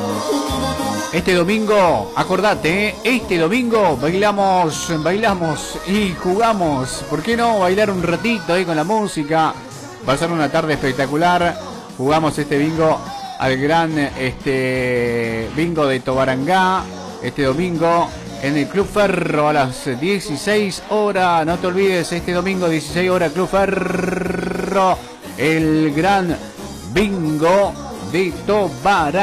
Este domingo, acordate, este domingo bailamos y jugamos. ¿Por qué no bailar un ratito ahí con la música? Va a ser una tarde espectacular. Jugamos este bingo al gran bingo de Tobarangá. Este domingo en el Club Ferro a las 16 horas. No te olvides, este domingo 16 horas Club Ferro. El gran bingo de Tobarangá.